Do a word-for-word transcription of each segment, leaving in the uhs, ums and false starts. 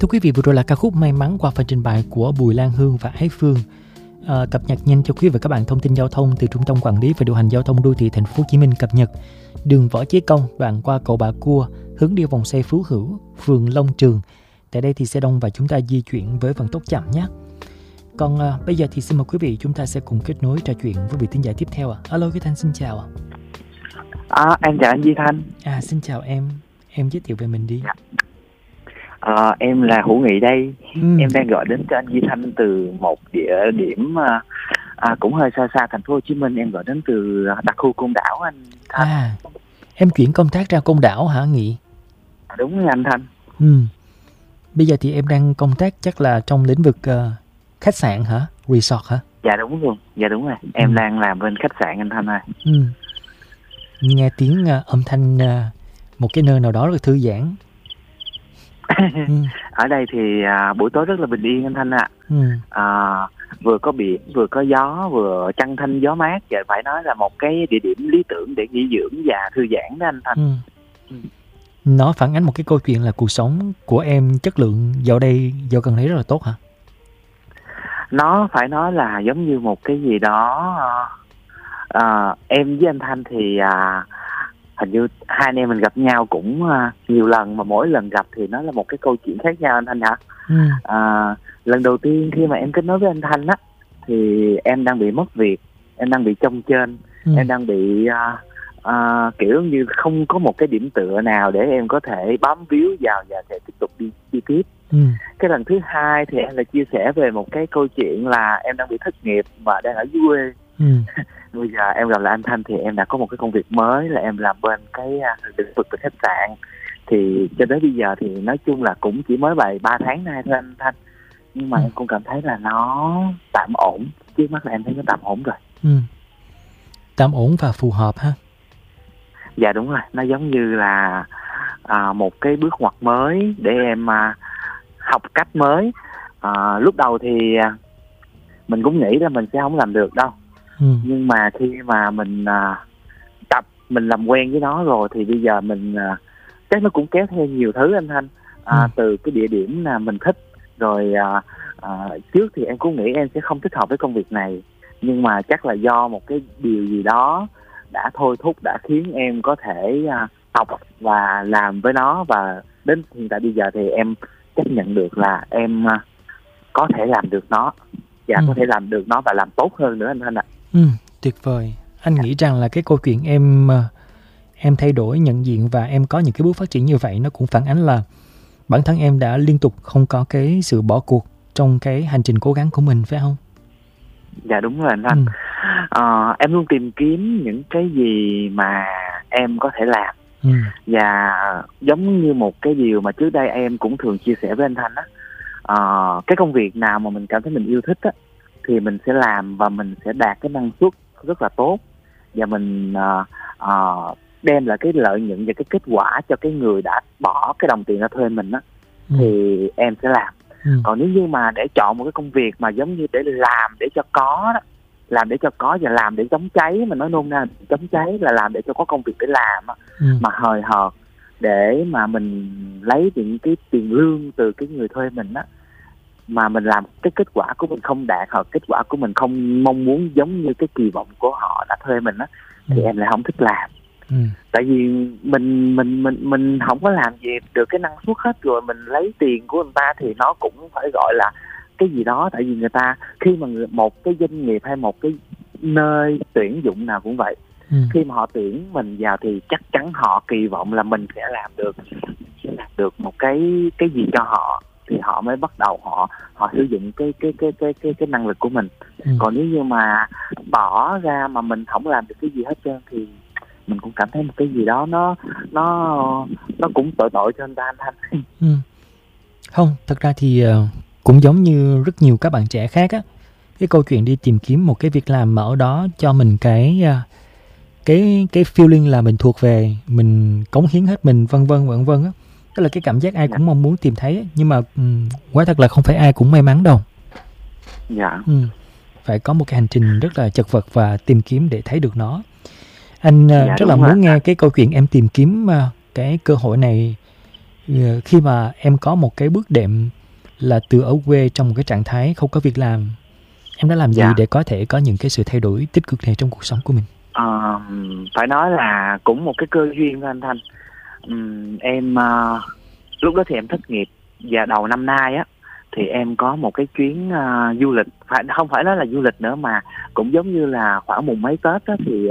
Thưa quý vị, vừa rồi là ca khúc May Mắn qua phần trình bày của Bùi Lan Hương và Ái Phương. À, cập nhật nhanh cho quý vị và các bạn thông tin giao thông từ Trung tâm Quản lý và Điều hành Giao thông Đô thị Thành phố Hồ Chí Minh cập nhật. Đường Võ Chí Công đoạn qua cầu Bà Cua, hướng đi vòng xoay Phú Hữu, phường Long Trường. Tại đây thì xe đông và chúng ta di chuyển với vận tốc chậm nhé. Còn à, bây giờ thì xin mời quý vị chúng ta sẽ cùng kết nối trò chuyện với vị thính giả tiếp theo. À. Alo, Duy Thanh xin chào. À, em chào anh Duy Thanh. À, xin chào em. Em giới thiệu về mình đi. Dạ. À, em là Hữu Nghị đây. Ừ. Em đang gọi đến cho anh Duy Thanh từ một địa điểm à, à, cũng hơi xa xa Thành phố Hồ Chí Minh. Em gọi đến từ đặc khu Côn Đảo anh Thanh. À, em chuyển công tác ra Côn Đảo hả Nghị? Đúng rồi anh Thanh. Ừ. Bây giờ thì em đang công tác chắc là trong lĩnh vực uh, khách sạn hả? Resort hả? Dạ đúng rồi. Dạ đúng rồi. Em ừ. đang làm bên khách sạn anh Thanh ơi. Ừ. Nghe tiếng uh, âm thanh uh, một cái nơi nào đó rất là thư giãn. ừ. Ở đây thì à, buổi tối rất là bình yên anh Thanh ạ. ừ. à, Vừa có biển, vừa có gió, vừa trăng thanh gió mát. Dạ phải nói là một cái địa điểm lý tưởng để nghỉ dưỡng và thư giãn đó anh Thanh. ừ. Ừ. Nó phản ánh một cái câu chuyện là cuộc sống của em chất lượng dạo đây, dạo gần đây rất là tốt hả? Nó phải nói là giống như một cái gì đó. à, Em với anh Thanh thì à, hình như hai anh em mình gặp nhau cũng à, nhiều lần, mà mỗi lần gặp thì nó là một cái câu chuyện khác nhau anh Thanh hả? ừ. à, Lần đầu tiên khi mà em kết nối với anh Thanh á, thì em đang bị mất việc, em đang bị chông chênh, ừ. em đang bị à, à, kiểu như không có một cái điểm tựa nào để em có thể bám víu vào và sẽ tiếp tục đi, đi tiếp. ừ. Cái lần thứ hai thì em lại chia sẻ về một cái câu chuyện là em đang bị thất nghiệp và đang ở dưới quê. ừ. Bây giờ em gặp lại anh Thanh thì em đã có một cái công việc mới là em làm bên cái lĩnh vực về khách sạn. Thì cho đến bây giờ thì nói chung là cũng chỉ mới vài ba tháng nay thôi anh Thanh, nhưng mà ừ. em cũng cảm thấy là nó tạm ổn. Trước mắt là em thấy nó tạm ổn rồi. ừ. Tạm ổn và phù hợp ha. Dạ đúng rồi, nó giống như là à, một cái bước ngoặt mới để em à, học cách mới. à, Lúc đầu thì à, mình cũng nghĩ là mình sẽ không làm được đâu. ừ. Nhưng mà khi mà mình à, tập, mình làm quen với nó rồi thì bây giờ mình à, chắc nó cũng kéo theo nhiều thứ anh Thanh. à, ừ. Từ cái địa điểm là mình thích rồi. à, à, Trước thì em cũng nghĩ em sẽ không thích hợp với công việc này, nhưng mà chắc là do một cái điều gì đó đã thôi thúc, đã khiến em có thể à, học và làm với nó. Và đến hiện tại bây giờ thì em chấp nhận được là em à, có thể làm được nó, và ừ. có thể làm được nó và làm tốt hơn nữa anh Thanh ạ. Ừ, tuyệt vời. Anh nghĩ rằng là cái câu chuyện em em thay đổi, nhận diện và em có những cái bước phát triển như vậy, nó cũng phản ánh là bản thân em đã liên tục không có cái sự bỏ cuộc trong cái hành trình cố gắng của mình, phải không? Dạ đúng rồi anh Thanh. ừ. à, Em luôn tìm kiếm những cái gì mà em có thể làm. ừ. Và giống như một cái điều mà trước đây em cũng thường chia sẻ với anh Thanh á, à, cái công việc nào mà mình cảm thấy mình yêu thích á thì mình sẽ làm và mình sẽ đạt cái năng suất rất là tốt, và mình à, à, đem lại cái lợi nhuận và cái kết quả cho cái người đã bỏ cái đồng tiền ra thuê mình á. ừ. Thì em sẽ làm. ừ. Còn nếu như mà để chọn một cái công việc mà giống như để làm để cho có đó, làm để cho có và làm để chống cháy, mà nói nôm na chống cháy là làm để cho có công việc để làm á, ừ. mà hời hợt để mà mình lấy những cái tiền lương từ cái người thuê mình á, mà mình làm cái kết quả của mình không đạt, hoặc kết quả của mình không mong muốn giống như cái kỳ vọng của họ đã thuê mình á, thì ừ. em lại không thích làm. ừ. Tại vì mình mình mình mình không có làm gì được cái năng suất hết, rồi mình lấy tiền của người ta thì nó cũng phải gọi là cái gì đó. Tại vì người ta, khi mà người, một cái doanh nghiệp hay một cái nơi tuyển dụng nào cũng vậy, ừ. khi mà họ tuyển mình vào thì chắc chắn họ kỳ vọng là mình sẽ làm được sẽ làm được một cái cái gì cho họ, thì họ mới bắt đầu họ họ sử dụng cái cái cái cái cái cái năng lực của mình. ừ. Còn nếu như mà bỏ ra mà mình không làm được cái gì hết trơn thì mình cũng cảm thấy một cái gì đó nó nó nó cũng tội tội cho anh ta anh Thanh. ừ. Không, thật ra thì uh, cũng giống như rất nhiều các bạn trẻ khác á, cái câu chuyện đi tìm kiếm một cái việc làm mà ở đó cho mình cái uh, cái cái feeling là mình thuộc về, mình cống hiến hết mình, vân vân vân vân á. Đó là cái cảm giác ai cũng mong muốn tìm thấy, nhưng mà um, quả thật là không phải ai cũng may mắn đâu. Dạ. Ừ. Phải có một cái hành trình rất là chật vật và tìm kiếm để thấy được nó. Anh uh, dạ, rất là rồi. muốn nghe cái câu chuyện em tìm kiếm uh, cái cơ hội này khi mà em có một cái bước đệm là từ ở quê trong một cái trạng thái không có việc làm, em đã làm gì Dạ. để có thể có những cái sự thay đổi tích cực này trong cuộc sống của mình? Ờ, phải nói là cũng một cái cơ duyên đó anh Thanh. Ừm, em uh, lúc đó thì em thất nghiệp, và đầu năm nay á thì em có một cái chuyến uh, du lịch, phải không phải nói là du lịch nữa mà cũng giống như là khoảng mùng mấy Tết á, thì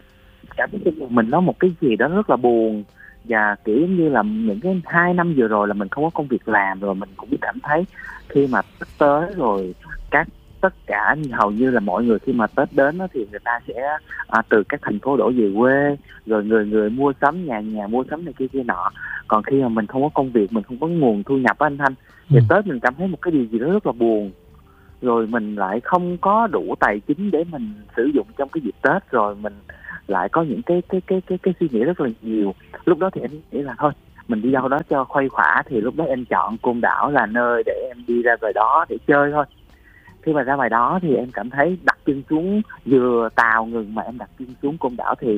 cảm thấy trong mình nó một cái gì đó rất là buồn, và kiểu giống như là những cái hai năm vừa rồi là mình không có công việc làm, rồi mình cũng cảm thấy khi mà Tết tới rồi các tất cả hầu như là mọi người khi mà Tết đến đó, thì người ta sẽ à, từ các thành phố đổ về quê, rồi người người mua sắm, nhà nhà mua sắm này kia kia nọ. Còn khi mà mình không có công việc, mình không có nguồn thu nhập á anh Thanh, thì ừ. Tết mình cảm thấy một cái điều gì đó rất là buồn, rồi mình lại không có đủ tài chính để mình sử dụng trong cái dịp Tết, rồi mình lại có những cái cái cái cái cái suy nghĩ rất là nhiều. Lúc đó thì em nghĩ là thôi mình đi đâu đó cho khuây khỏa, thì lúc đó em chọn Côn Đảo là nơi để em đi ra ngoài đó để chơi thôi. Khi mà ra ngoài đó thì em cảm thấy đặt chân xuống, vừa tàu ngừng mà em đặt chân xuống Côn Đảo thì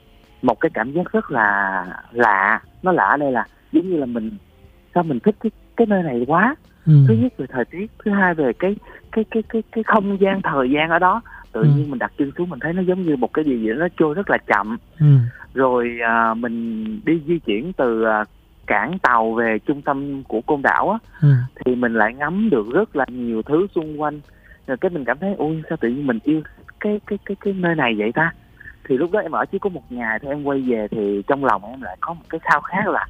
một cái cảm giác rất là lạ. Nó lạ ở đây là giống như là mình sao mình thích cái cái nơi này quá. Ừ. Thứ nhất về thời tiết, thứ hai về cái cái cái cái cái không gian thời gian ở đó. Tự ừ. nhiên mình đặt chân xuống mình thấy nó giống như một cái gì gì đó nó trôi rất là chậm. Ừ. Rồi à, mình đi di chuyển từ à, cảng tàu về trung tâm của Côn Đảo á, ừ. thì mình lại ngắm được rất là nhiều thứ xung quanh. Rồi cái mình cảm thấy ôi sao tự nhiên mình yêu cái cái cái cái nơi này vậy ta. Thì lúc đó em ở chỉ có một ngày thì em quay về, thì trong lòng em lại có một cái khao khát là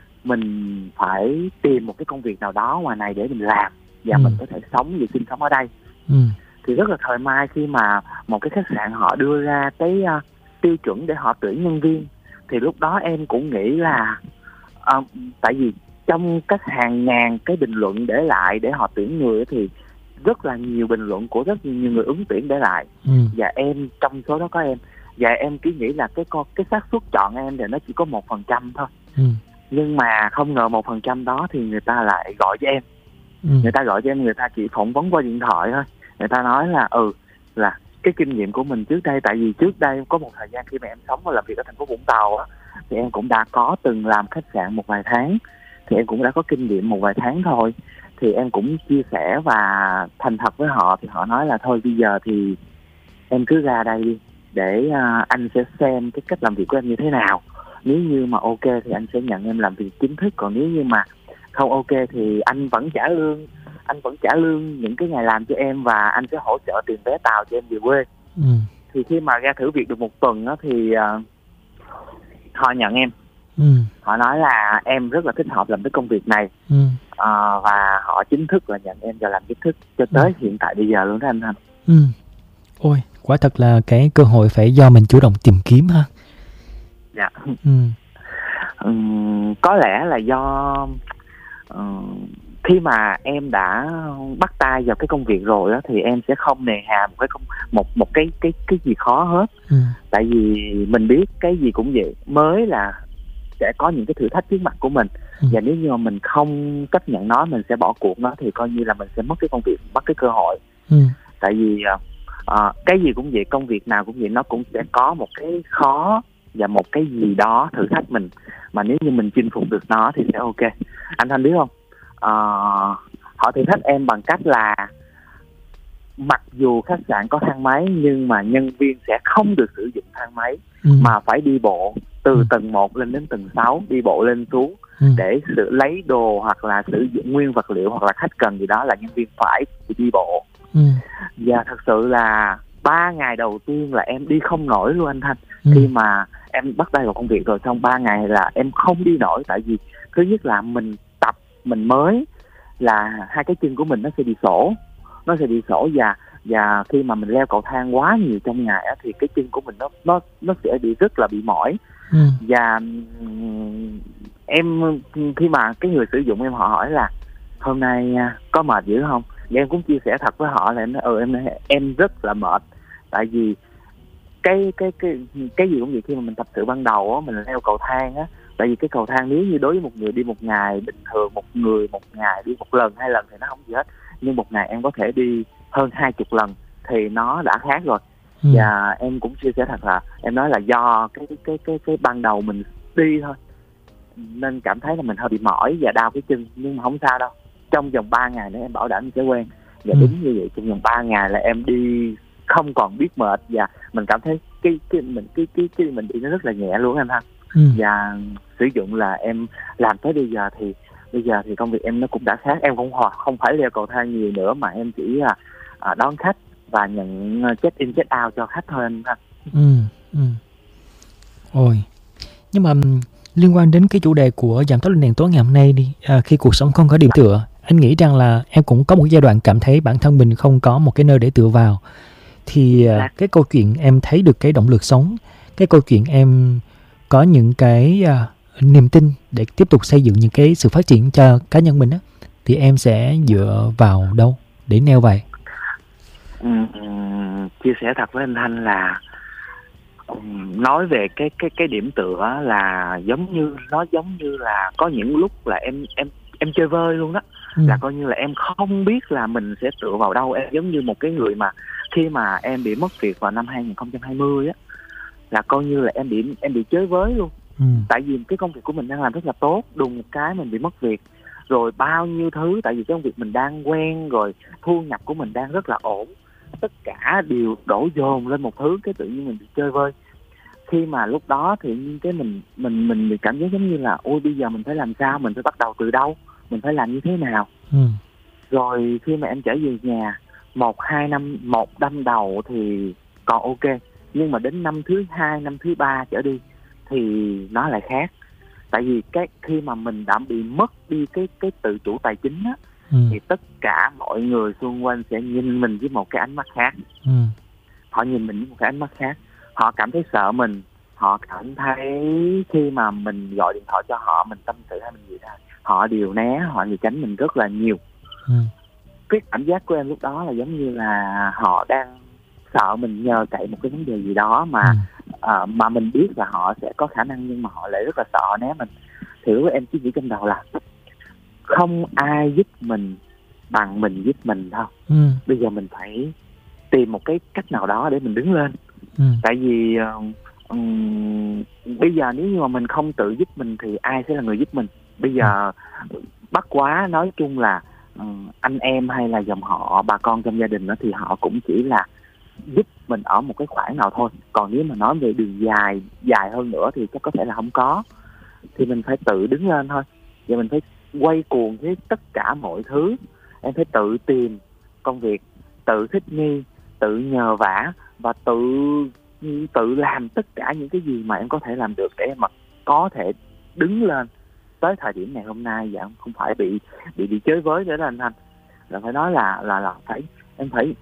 mình phải tìm một cái công việc nào đó ngoài này để mình làm, và ừ. mình có thể sống và sinh sống ở đây. Ừ. Thì rất là thoải mái khi mà một cái khách sạn họ đưa ra cái uh, tiêu chuẩn để họ tuyển nhân viên. Thì lúc đó em cũng nghĩ là uh, tại vì trong các hàng ngàn cái bình luận để lại để họ tuyển người thì rất là nhiều bình luận của rất nhiều người ứng tuyển để lại. Ừ. Và em trong số đó có em, và em cứ nghĩ là cái con cái xác suất chọn em thì nó chỉ có một phần trăm thôi. Ừ. Nhưng mà không ngờ một phần trăm đó thì người ta lại gọi cho em. Ừ. Người ta gọi cho em, người ta chỉ phỏng vấn qua điện thoại thôi. Người ta nói là ừ là cái kinh nghiệm của mình trước đây, tại vì trước đây có một thời gian khi mà em sống và làm việc ở thành phố Vũng Tàu á, thì em cũng đã có từng làm khách sạn một vài tháng, thì em cũng đã có kinh nghiệm một vài tháng thôi. Thì em cũng chia sẻ và thành thật với họ, thì họ nói là thôi bây giờ thì em cứ ra đây đi, để uh, anh sẽ xem cái cách làm việc của em như thế nào. Nếu như mà ok thì anh sẽ nhận em làm việc chính thức, còn nếu như mà không ok thì anh vẫn trả lương anh vẫn trả lương những cái ngày làm cho em, và anh sẽ hỗ trợ tiền vé tàu cho em về quê. Ừ. Thì khi mà ra thử việc được một tuần đó, thì uh, họ nhận em. Ừ. Họ nói là em rất là thích hợp làm cái công việc này. Ừ. uh, và họ chính thức là nhận em vào làm chính thức cho tới ừ. hiện tại bây giờ luôn đó anh Thanh. Ừ. Ôi, quả thật là cái cơ hội phải do mình chủ động tìm kiếm ha. Dạ. Ừ. Um, có lẽ là do uh, khi mà em đã bắt tay vào cái công việc rồi đó, thì em sẽ không nề hà một cái công, một một cái cái cái gì khó hết. Ừ. Tại vì mình biết cái gì cũng vậy, mới là sẽ có những cái thử thách trước mặt của mình. Ừ. Và nếu như mà mình không chấp nhận nó, mình sẽ bỏ cuộc nó, thì coi như là mình sẽ mất cái công việc, mất cái cơ hội. Ừ. Tại vì uh, cái gì cũng vậy, công việc nào cũng vậy, nó cũng sẽ có một cái khó và một cái gì đó thử thách mình, mà nếu như mình chinh phục được nó thì sẽ ok. Anh Thanh biết không, uh, họ thử thách em bằng cách là mặc dù khách sạn có thang máy, nhưng mà nhân viên sẽ không được sử dụng thang máy. Ừ. Mà phải đi bộ từ ừ. tầng một lên đến tầng sáu, đi bộ lên xuống. Ừ. Để sự lấy đồ hoặc là sử dụng nguyên vật liệu, hoặc là khách cần gì đó là nhân viên phải đi bộ. Ừ. Và thật sự là ba ngày đầu tiên là em đi không nổi luôn anh Thanh. Ừ. Khi mà em bắt tay vào công việc rồi, xong ba ngày là em không đi nổi. Tại vì thứ nhất là mình tập, mình mới là hai cái chân của mình nó sẽ bị sổ, nó sẽ bị sổ và và khi mà mình leo cầu thang quá nhiều trong ngày á, thì cái chân của mình nó nó nó sẽ bị rất là bị mỏi. Ừ. Và em khi mà cái người sử dụng em, họ hỏi là hôm nay có mệt dữ không, và em cũng chia sẻ thật với họ là em nói, ừ em em rất là mệt. Tại vì cái cái cái cái gì cũng vậy, khi mà mình tập sự ban đầu á, mình leo cầu thang á, tại vì cái cầu thang nếu như đối với một người đi một ngày bình thường, một người một ngày đi một lần hai lần thì nó không gì hết, nhưng một ngày em có thể đi hơn hai chục lần thì nó đã khác rồi. Ừ. Và em cũng chia sẻ thật là em nói là do cái cái cái cái ban đầu mình đi thôi, nên cảm thấy là mình hơi bị mỏi và đau cái chân, nhưng mà không sao đâu. Trong vòng ba ngày nữa em bảo đảm sẽ quen. Và ừ. đúng như vậy, trong vòng ba ngày là em đi không còn biết mệt, và mình cảm thấy cái cái mình cái cái cái mình đi nó rất là nhẹ luôn anh ha. Ừ. Và sử dụng là em làm tới bây giờ thì bây giờ thì công việc em nó cũng đã khác, em cũng không phải leo cầu thang nhiều nữa, mà em chỉ là à, đón khách và nhận check in check out cho khách thôi anh ha. Ừ. Ừ. Ôi, nhưng mà liên quan đến cái chủ đề của giảm tốc lên đèn tối ngày hôm nay đi, à, khi cuộc sống không có điểm tựa, anh nghĩ rằng là em cũng có một giai đoạn cảm thấy bản thân mình không có một cái nơi để tựa vào, thì à, cái câu chuyện em thấy được cái động lực sống, cái câu chuyện em có những cái à, niềm tin để tiếp tục xây dựng những cái sự phát triển cho cá nhân mình á, thì em sẽ dựa vào đâu để neo vậy? Ừ, chia sẻ thật với anh Thanh là nói về cái cái cái điểm tựa là giống như nó giống như là có những lúc là em em em chơi vơi luôn đó. Ừ. Là coi như là em không biết là mình sẽ tựa vào đâu. Em giống như một cái người mà khi mà em bị mất việc vào năm hai không hai không á, là coi như là em bị em bị chơi với luôn. Ừ. Tại vì cái công việc của mình đang làm rất là tốt, đùng một cái mình bị mất việc, rồi bao nhiêu thứ, tại vì cái công việc mình đang quen rồi, thu nhập của mình đang rất là ổn, tất cả đều đổ dồn lên một thứ, cái tự nhiên mình bị chơi vơi. Khi mà lúc đó thì cái mình mình mình bị cảm giác giống như là ôi bây giờ mình phải làm sao, mình phải bắt đầu từ đâu, mình phải làm như thế nào. Ừ. Rồi khi mà em trở về nhà một hai năm một năm đầu thì còn ok, nhưng mà đến năm thứ hai năm thứ ba trở đi thì nó lại khác. Tại vì cái khi mà mình đã bị mất đi cái cái tự chủ tài chính á, ừ. thì tất cả mọi người xung quanh sẽ nhìn mình với một cái ánh mắt khác. Ừ. Họ nhìn mình với một cái ánh mắt khác, họ cảm thấy sợ mình, họ cảm thấy khi mà mình gọi điện thoại cho họ, mình tâm sự hay mình gì đó, họ đều né, họ đều tránh mình rất là nhiều. Ừ. Cái cảm giác của em lúc đó là giống như là họ đang sợ mình nhờ cậy một cái vấn đề gì đó mà ừ. uh, mà mình biết là họ sẽ có khả năng, nhưng mà họ lại rất là sợ, họ né mình. Thì lúc đó em chỉ nghĩ trong đầu là không ai giúp mình bằng mình giúp mình đâu. Ừ. Bây giờ mình phải tìm một cái cách nào đó để mình đứng lên. Ừ. Tại vì uh, um, bây giờ nếu như mà mình không tự giúp mình thì ai sẽ là người giúp mình? Bây giờ ừ. bắt quá nói chung là um, anh em hay là dòng họ, bà con trong gia đình đó, thì họ cũng chỉ là giúp mình ở một cái khoảng nào thôi. Còn nếu mà nói về đường dài dài hơn nữa thì chắc có thể là không có. Thì mình phải tự đứng lên thôi. Và mình phải quay cuồng với tất cả mọi thứ. Em phải tự tìm công việc, tự thích nghi, tự nhờ vả và tự tự làm tất cả những cái gì mà em có thể làm được để mà có thể đứng lên tới thời điểm ngày hôm nay. Và không phải bị bị bị chơi với nữa đó anh Thanh. Là phải nói là là là phải em phải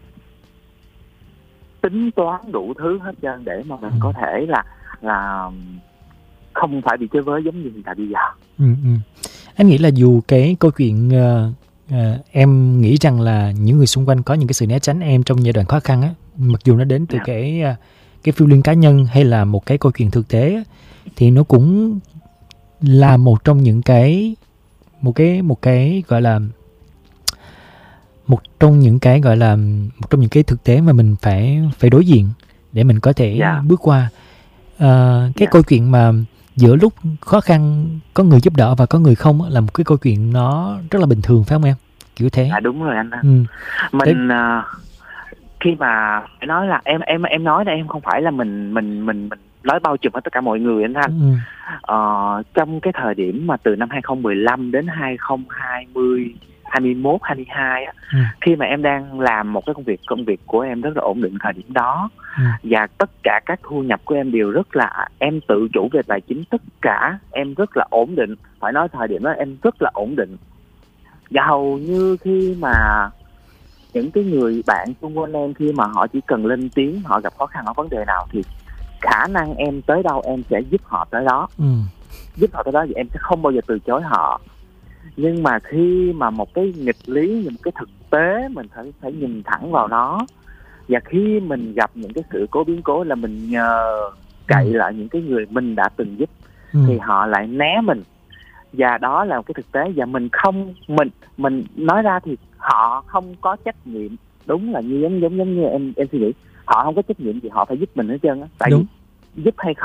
tính toán đủ thứ hết trơn để mà mình có thể là là không phải bị chơi với giống như hiện tại bây giờ. Ừ, ừ. Anh nghĩ là dù cái câu chuyện uh, uh, em nghĩ rằng là những người xung quanh có những cái sự né tránh em trong giai đoạn khó khăn á, mặc dù nó đến từ yeah. cái uh, cái feeling cá nhân hay là một cái câu chuyện thực tế á, thì nó cũng là một trong những cái một cái một cái gọi là một trong những cái gọi là một trong những cái thực tế mà mình phải phải đối diện để mình có thể yeah. bước qua. Uh, cái yeah. câu chuyện mà giữa lúc khó khăn có người giúp đỡ và có người không là một cái câu chuyện nó rất là bình thường, phải không em? Kiểu thế. À đúng rồi anh. Ừ. Mình uh, khi mà nói là em em em nói là em không phải là mình mình mình mình nói bao trùm hết tất cả mọi người anh Thanh. Ừ. Uh, trong cái thời điểm mà từ năm hai không một lăm đến hai không hai không, hai mốt, hai mươi hai á, ừ. khi mà em đang làm một cái công việc công việc của em rất là ổn định thời điểm đó, ừ. và tất cả các thu nhập của em đều rất là em tự chủ về tài chính, tất cả em rất là ổn định, phải nói thời điểm đó em rất là ổn định. Và hầu như khi mà những cái người bạn xung quanh em khi mà họ chỉ cần lên tiếng, họ gặp khó khăn ở vấn đề nào thì khả năng em tới đâu em sẽ giúp họ tới đó, ừ. giúp họ tới đó thì em sẽ không bao giờ từ chối họ. Nhưng mà khi mà một cái nghịch lý, một cái thực tế mình phải phải nhìn thẳng vào nó, và khi mình gặp những cái sự cố biến cố là mình nhờ cậy ừ. lại những cái người mình đã từng giúp, ừ. thì họ lại né mình, và đó là một cái thực tế. Và mình không mình mình nói ra thì họ không có trách nhiệm, đúng là như giống giống giống như em em suy nghĩ, họ không có trách nhiệm gì họ phải giúp mình hết trơn á. Tại đúng. vì giúp hay không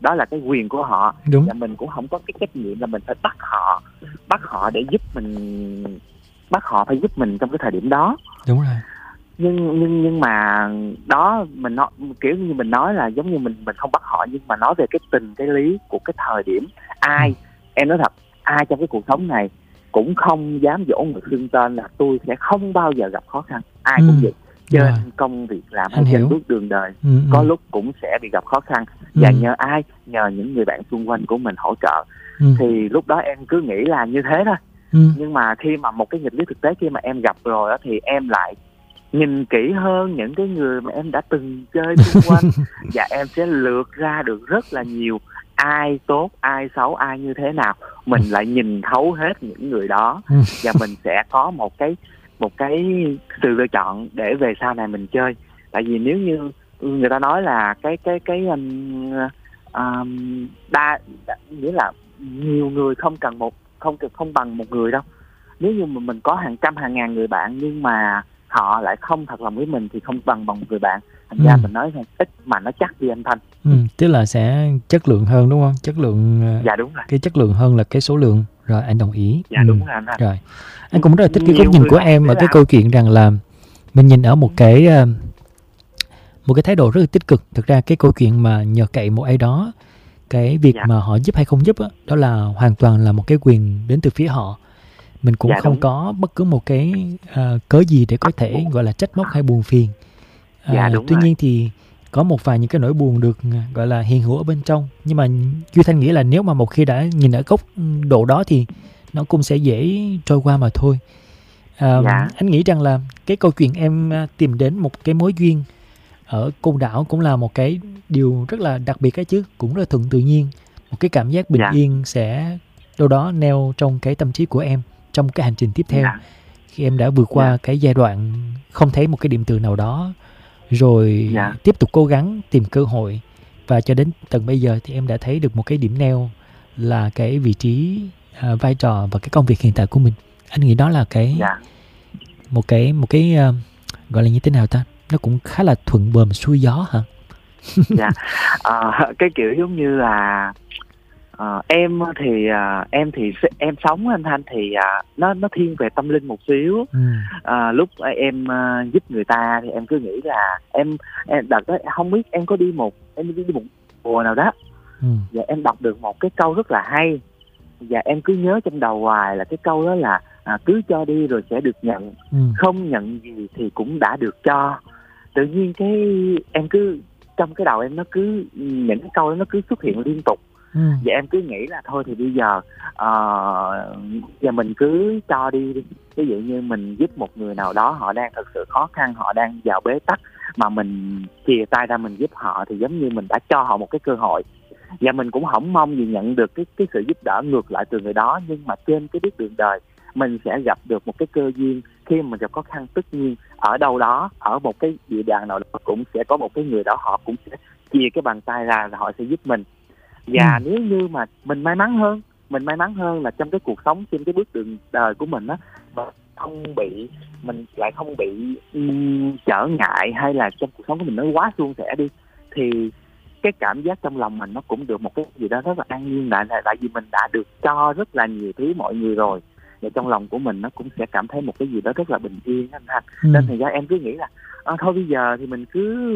đó là cái quyền của họ. Đúng. Và mình cũng không có cái trách nhiệm là mình phải bắt họ bắt họ để giúp mình, bắt họ phải giúp mình trong cái thời điểm đó. Đúng rồi. Nhưng nhưng nhưng mà đó, mình nói kiểu như mình nói là giống như mình mình không bắt họ, nhưng mà nói về cái tình cái lý của cái thời điểm. Ai ừ. Em nói thật, ai trong cái cuộc sống này cũng không dám dỗ ngực xưng tên là tôi sẽ không bao giờ gặp khó khăn. Ai ừ. cũng vậy. Trên rồi. Công việc làm hay trên bước đường đời, ừ, có ừ. lúc cũng sẽ bị gặp khó khăn. Và ừ. nhờ ai? Nhờ những người bạn xung quanh của mình hỗ trợ. ừ. Thì lúc đó em cứ nghĩ là như thế thôi. ừ. Nhưng mà khi mà một cái nghịch lý thực tế, khi mà em gặp rồi đó, thì em lại nhìn kỹ hơn những cái người mà em đã từng chơi xung quanh. Và em sẽ lược ra được rất là nhiều ai tốt, ai xấu, ai như thế nào. Mình lại nhìn thấu hết những người đó. Và mình sẽ có một cái một cái sự lựa chọn để về sau này mình chơi. Tại vì nếu như người ta nói là cái cái cái um, um, đa, đa nghĩa là nhiều người không cần một không không bằng một người đâu. Nếu như mà mình có hàng trăm hàng ngàn người bạn nhưng mà họ lại không thật lòng với mình thì không bằng bằng một người bạn. Thành ừ. ra mình nói là ít mà nó chắc đi anh Thanh. Ừ, tức là sẽ chất lượng hơn đúng không? Chất lượng. Dạ đúng rồi. Cái chất lượng hơn là cái số lượng. Rồi anh đồng ý. Dạ ừ. đúng rồi anh Thanh. Rồi. Anh cũng rất là thích cái góc nhìn của em ở cái câu chuyện rằng là mình nhìn ở một cái một cái thái độ rất là tích cực. Thực ra cái câu chuyện mà nhờ cậy một ai đó, cái việc dạ. mà họ giúp hay không giúp đó, đó là hoàn toàn là một cái quyền đến từ phía họ. Mình cũng dạ, không đúng. có bất cứ một cái uh, cớ gì để có thể gọi là trách móc hay buồn phiền. Uh, dạ, đúng tuy rồi. nhiên thì có một vài những cái nỗi buồn được gọi là hiện hữu ở bên trong. Nhưng mà Duy Thanh nghĩ là nếu mà một khi đã nhìn ở góc độ đó thì nó cũng sẽ dễ trôi qua mà thôi. Uh, dạ. Anh nghĩ rằng là cái câu chuyện em tìm đến một cái mối duyên ở Côn Đảo cũng là một cái điều rất là đặc biệt cái chứ, cũng rất là thuận tự nhiên. Một cái cảm giác bình dạ. yên sẽ đâu đó neo trong cái tâm trí của em trong cái hành trình tiếp theo. Dạ. Khi em đã vượt qua dạ. cái giai đoạn không thấy một cái điểm tựa nào đó, rồi dạ. tiếp tục cố gắng tìm cơ hội, và cho đến tận bây giờ thì em đã thấy được một cái điểm neo là cái vị trí, uh, vai trò và cái công việc hiện tại của mình. Anh nghĩ đó là cái dạ. một cái một cái uh, gọi là như thế nào ta, nó cũng khá là thuận buồm xuôi gió hả? Dạ, uh, cái kiểu giống như là uh, em thì uh, em thì em sống anh Thanh thì uh, nó nó thiên về tâm linh một xíu. ừ. uh, lúc em uh, giúp người ta thì em cứ nghĩ là em, em đợt đó không biết em có đi một em đi một chùa nào đó. ừ. Và em đọc được một cái câu rất là hay, và em cứ nhớ trong đầu hoài là cái câu đó là à, cứ cho đi rồi sẽ được nhận. ừ. Không nhận gì thì cũng đã được cho. Tự nhiên cái em cứ trong cái đầu em nó cứ những cái câu đó nó cứ xuất hiện liên tục. ừ. Và em cứ nghĩ là thôi thì bây giờ uh, giờ mình cứ cho đi đi. Ví dụ như mình giúp một người nào đó, họ đang thật sự khó khăn, họ đang vào bế tắc, mà mình chìa tay ra mình giúp họ thì giống như mình đã cho họ một cái cơ hội. Và mình cũng không mong gì nhận được cái cái sự giúp đỡ ngược lại từ người đó, nhưng mà trên cái bước đường đời mình sẽ gặp được một cái cơ duyên. Khi mà mình gặp khó khăn, tất nhiên ở đâu đó, ở một cái địa bàn nào đó cũng sẽ có một cái người đó, họ cũng sẽ chia cái bàn tay ra và họ sẽ giúp mình. Và ừ. nếu như mà mình may mắn hơn, mình may mắn hơn là trong cái cuộc sống, trên cái bước đường đời của mình á, mà không bị mình lại không bị um, trở ngại, hay là trong cuộc sống của mình nó quá suôn sẻ đi, thì cái cảm giác trong lòng mình nó cũng được một cái gì đó rất là an nhiên lại, là tại vì mình đã được cho rất là nhiều thứ mọi người rồi, và trong lòng của mình nó cũng sẽ cảm thấy một cái gì đó rất là bình yên anh Thanh. ừ. Nên thời gian em cứ nghĩ là à, thôi bây giờ thì mình cứ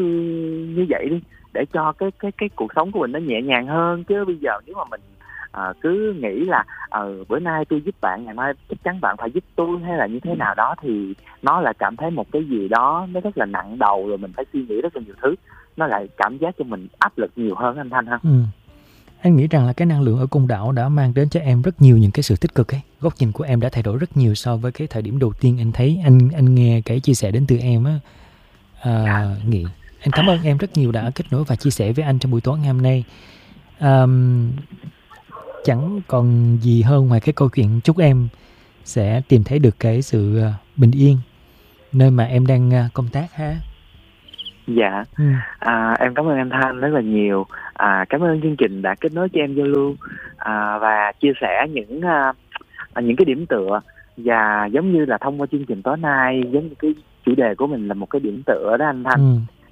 như vậy đi, để cho cái cái cái cuộc sống của mình nó nhẹ nhàng hơn. Chứ bây giờ nếu mà mình à, cứ nghĩ là à, bữa nay tôi giúp bạn, ngày mai chắc chắn bạn phải giúp tôi, hay là như thế nào đó, thì nó lại cảm thấy một cái gì đó nó rất là nặng đầu, rồi mình phải suy nghĩ rất là nhiều thứ, nó lại cảm giác cho mình áp lực nhiều hơn anh Thanh ha. ừ. Anh nghĩ rằng là cái năng lượng ở Côn Đảo đã mang đến cho em rất nhiều những cái sự tích cực ấy. Góc nhìn của em đã thay đổi rất nhiều so với cái thời điểm đầu tiên anh thấy anh anh nghe cái chia sẻ đến từ em á. À, dạ. Nghị anh cảm ơn em rất nhiều đã kết nối và chia sẻ với anh trong buổi tối ngày hôm nay. À, chẳng còn gì hơn ngoài cái câu chuyện chúc em sẽ tìm thấy được cái sự bình yên nơi mà em đang công tác ha. Dạ, ừ. à, em cảm ơn anh Thanh rất là nhiều. À, cảm ơn chương trình đã kết nối cho em giao lưu à, và chia sẻ những à, những cái điểm tựa. Và giống như là thông qua chương trình tối nay, giống như cái chủ đề của mình là một cái điểm tựa đó anh Thanh. ừ.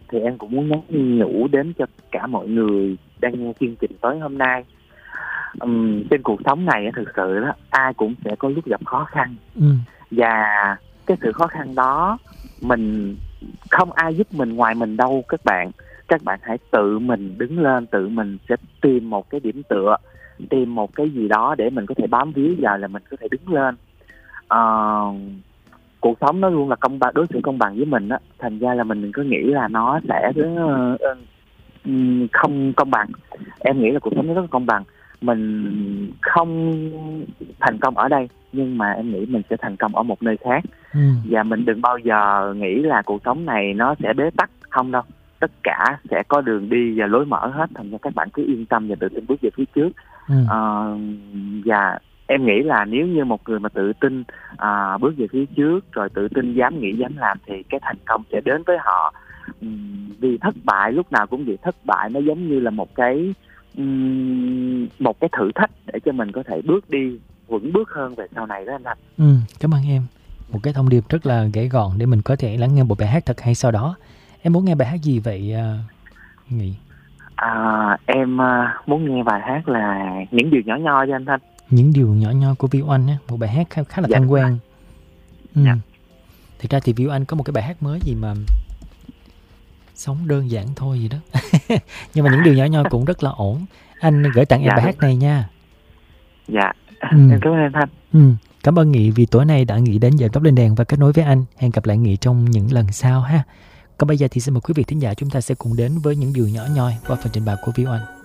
thì em cũng muốn nhắn nhủ đến cho cả mọi người đang nghe chương trình tối hôm nay. Um, trên cuộc sống này thực sự đó, ai cũng sẽ có lúc gặp khó khăn. Ừ. Và cái sự khó khăn đó mình không ai giúp mình ngoài mình đâu các bạn. Các bạn hãy tự mình đứng lên, tự mình sẽ tìm một cái điểm tựa, tìm một cái gì đó để mình có thể bám víu vào, là mình có thể đứng lên. Uh, cuộc sống nó luôn là công bằng, đối xử công bằng với mình á, thành ra là mình đừng có nghĩ là nó sẽ uh, uh, không công bằng. Em nghĩ là cuộc sống nó rất công bằng. Mình không thành công ở đây, nhưng mà em nghĩ mình sẽ thành công ở một nơi khác. Ừ. Và mình đừng bao giờ nghĩ là cuộc sống này nó sẽ bế tắc, không đâu. Tất cả sẽ có đường đi và lối mở hết, thành ra các bạn cứ yên tâm và tự tin bước về phía trước. Ừ. Uh, và em nghĩ là nếu như một người mà tự tin uh, bước về phía trước, rồi tự tin dám nghĩ dám làm, thì cái thành công sẽ đến với họ. Um, vì thất bại lúc nào cũng vậy, thất bại nó giống như là một cái um, một cái thử thách để cho mình có thể bước đi vững bước hơn về sau này đó anh Thành. Ừ, cảm ơn em. Một cái thông điệp rất là gãy gọn để mình có thể lắng nghe một bài hát thật hay sau đó. Em muốn nghe bài hát gì vậy uh, Nghị? À, em uh, muốn nghe bài hát là Những Điều Nhỏ Nhoi cho anh Thanh. Những Điều Nhỏ Nhoi của Viu Anh á, một bài hát khá, khá là dạ, thân quen. Ừ. Dạ. Thực ra thì Viu Anh có một cái bài hát mới gì mà sống đơn giản thôi gì đó. Nhưng mà Những Điều Nhỏ Nhoi cũng rất là ổn. Anh gửi tặng em dạ, bài hát này nha. Dạ, ừ. em cảm ơn anh Thanh. Ừ. Cảm ơn Nghị vì tối nay đã nghĩ đến giờ Tóc Lên Đèn và kết nối với anh. Hẹn gặp lại Nghị trong những lần sau ha. Còn bây giờ thì xin mời quý vị thính giả chúng ta sẽ cùng đến với Những Điều Nhỏ Nhoi qua phần trình bày của Viu Anh.